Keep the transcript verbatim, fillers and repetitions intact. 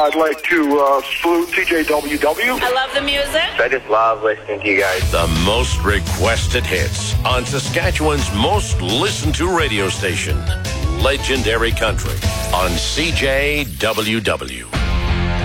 I'd like to uh, salute T J W W. I love the music. I just love listening to you guys. The most requested hits on Saskatchewan's most listened to radio station, Legendary Country, on C J W W.